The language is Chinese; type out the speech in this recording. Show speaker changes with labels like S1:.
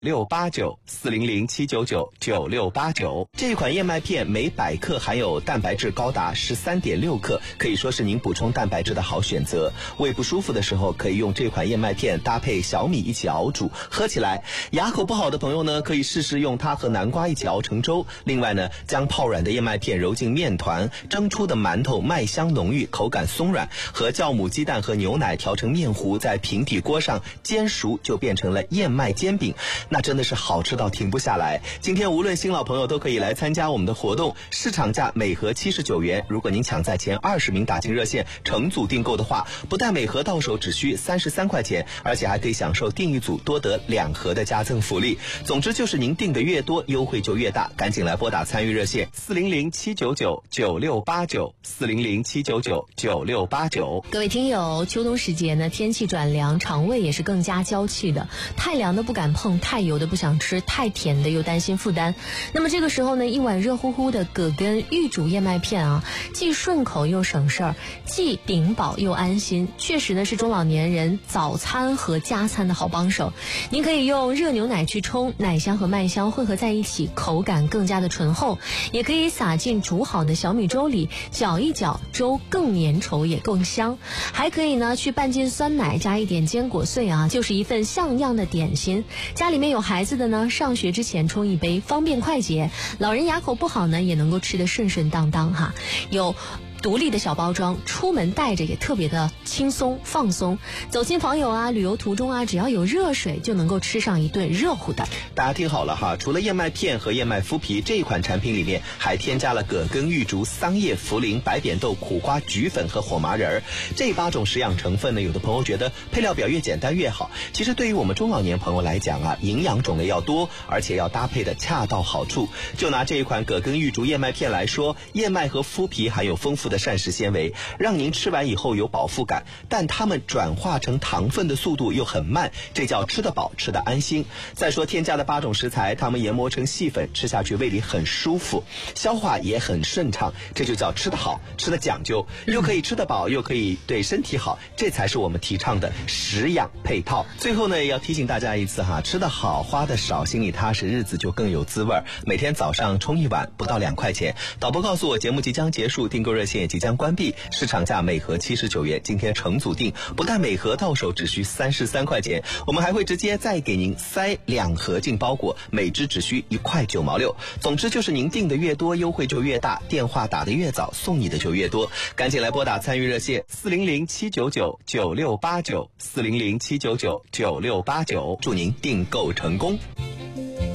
S1: 96894007999689。这款燕麦片每100克含有蛋白质高达13.6克，可以说是您补充蛋白质的好选择。胃不舒服的时候，可以用这款燕麦片搭配小米一起熬煮，喝起来。牙口不好的朋友呢，可以试试用它和南瓜一起熬成粥。另外呢，将泡软的燕麦片揉进面团，蒸出的馒头麦香浓郁，口感松软，和酵母鸡蛋和牛奶调成面糊，在平底锅上煎熟，就变成了燕麦煎饼。那真的是好吃到停不下来。今天无论新老朋友都可以来参加我们的活动，市场价每盒79元。如果您抢在前20名打进热线成组订购的话，不但每盒到手只需33块钱，而且还可以享受订一组多得2盒的加赠福利。总之就是您订的越多，优惠就越大，赶紧来拨打参与热线400-799-9689，400-799-9689。
S2: 各位听友，秋冬时节呢，天气转凉，肠胃也是更加娇气的，太凉的不敢碰，太油的不想吃，太甜的又担心负担。那么这个时候呢，一碗热乎乎的葛根预煮燕麦片啊，既顺口又省事儿，既顶饱又安心，确实呢是中老年人早餐和加餐的好帮手。您可以用热牛奶去冲，奶香和麦香混合在一起，口感更加的醇厚，也可以撒进煮好的小米粥里，搅一搅，粥更粘稠也更香。还可以呢去拌进酸奶，加一点坚果碎啊，就是一份像样的点心。家里面有孩子的呢，上学之前冲一杯，方便快捷。老人牙口不好呢，也能够吃得顺顺当当哈。有独立的小包装，出门带着也特别的轻松放松。走亲访友啊，旅游途中啊，只要有热水就能够吃上一顿热乎的。
S1: 大家听好了哈，除了燕麦片和燕麦麸皮，这一款产品里面还添加了葛根、玉竹、桑叶、茯苓、白扁豆、苦瓜、菊粉和火麻仁。这8种食养成分呢，有的朋友觉得配料表越简单越好。其实对于我们中老年朋友来讲啊，营养种类要多，而且要搭配的恰到好处。就拿这一款葛根玉竹燕麦片来说，燕麦和麸皮含有丰富的膳食纤维，让您吃完以后有饱腹感，但它们转化成糖分的速度又很慢，这叫吃得饱，吃得安心。再说添加的8种食材，它们研磨成细粉，吃下去胃里很舒服，消化也很顺畅，这就叫吃得好，吃得讲究，又可以吃得饱，又可以对身体好，这才是我们提倡的食养配套。最后呢，也要提醒大家一次哈，吃得好，花得少，心里踏实，日子就更有滋味。每天早上冲一碗，不到2块钱。导播告诉我，节目即将结束，订购热线也即将关闭，市场价每盒79元，今天成组订，不但每盒到手只需33块钱，我们还会直接再给您塞2盒进包裹，每只只需1块9毛6。总之就是您订的越多，优惠就越大，电话打得越早，送你的就越多。赶紧来拨打参与热线400-799-9689，400-799-9689，祝您订购成功。